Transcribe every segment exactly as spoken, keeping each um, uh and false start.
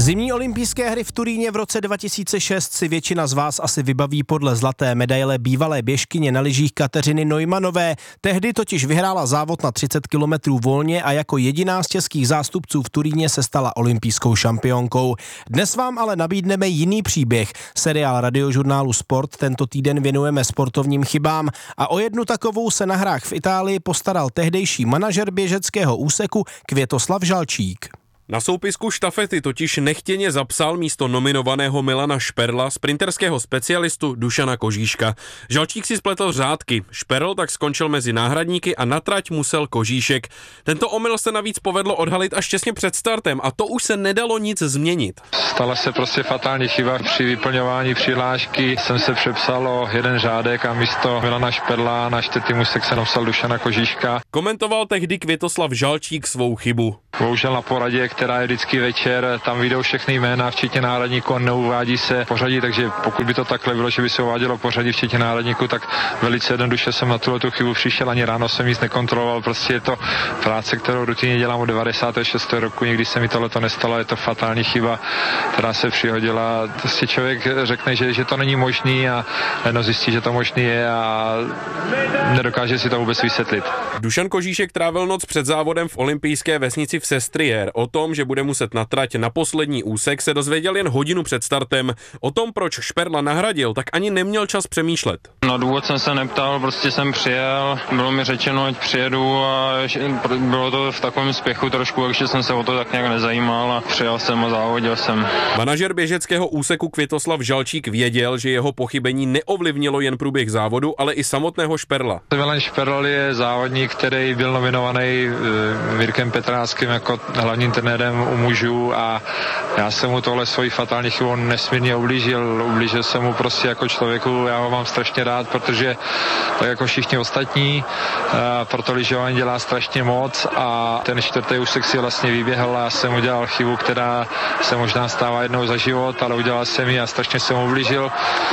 Zimní olympijské hry v Turíně v roce dva tisíce šest si většina z vás asi vybaví podle zlaté medaile bývalé běžkyně na lyžích Kateřiny Neumanové. Tehdy totiž vyhrála závod na třicet kilometrů volně a jako jediná z českých zástupců v Turíně se stala olympijskou šampionkou. Dnes vám ale nabídneme jiný příběh. Seriál radiožurnálu Sport tento týden věnujeme sportovním chybám a o jednu takovou se na hrách v Itálii postaral tehdejší manažer běžeckého úseku Květoslav Žalčík. Na soupisku štafety totiž nechtěně zapsal místo nominovaného Milana Šperla sprinterského specialistu Dušana Kožíška. Žalčík si spletl řádky, Šperl tak skončil mezi náhradníky a na trať musel Kožíšek. Tento omyl se navíc povedlo odhalit až těsně před startem a to už se nedalo nic změnit. Stala se prostě fatální chyba při vyplňování přihlášky. Jsem se přepsal o jeden řádek a místo Milana Šperla na čtvrtý úsek se napsal Dušana Kožíška. Komentoval tehdy Květoslav Žalčík svou chybu. Bohužel na poradě, která je vždycky večer, tam vyjdou všechny jména, včetně náhradníků, neuvádí se pořadí, takže pokud by to takhle bylo, že by se uvádělo pořadí včetně náhradníků, tak velice jednoduše jsem na tuhle tu chybu přišel, ani ráno jsem nic nekontroloval, prostě je to práce, kterou rutině dělám od devadesátého šestého roku, nikdy se mi tohleto nestalo, je to fatální chyba, která se přihodila. Prostě člověk řekne, že, že to není možný a jedno zjistí, že to možný je a nedokáže si to vůbec vysvětlit. Dušan Kožíšek trávil noc před závodem v olympijské vesnici v Sestriere. O tom, že bude muset na trať na poslední úsek, se dozvěděl jen hodinu před startem. O tom, proč Šperla nahradil, tak ani neměl čas přemýšlet. Na důvod jsem se neptal, prostě jsem přijel, bylo mi řečeno, ať přijedu a bylo to v takovém spěchu trošku, takže jsem se o to tak nějak nezajímal a přijel jsem a závodil jsem. Manažer běžeckého úseku Květoslav Žalčík věděl, že jeho pochybení neovlivnilo jen průběh závodu, ale i samotného Šperla. Milan Šperl je závodník, který byl nominovaný Mirkem Petráským jako hlavním trenérem u mužů a já jsem mu tohle svojí fatální chybou nesmírně ublížil. Ublížil jsem mu prostě jako člověku, já ho mám strašně rád, protože tak jako všichni ostatní, proto lyžování dělá strašně moc a ten čtvrtý úsek si vlastně vyběhl a já jsem udělal chybu, která se možná stává jednou za život, ale udělal jsem ji a strašně jsem mu ublížil.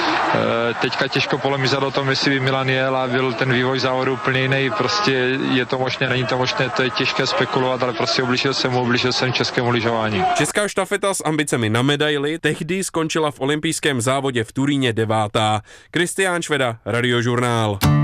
Teďka těžko polemizovat o tom, jestli by Milan jel a byl ten vývoj závodu úplně jiný, prostě je to možné, není to možné, to je těžké spekulovat, ale prostě ublížil jsem mu, ublížil jsem českému lyžování. Česká štafeta s ambicemi na medaili tehdy skončila v olympijském závodě v Turíně devátá. Kristián Šveda, Radiožurnál.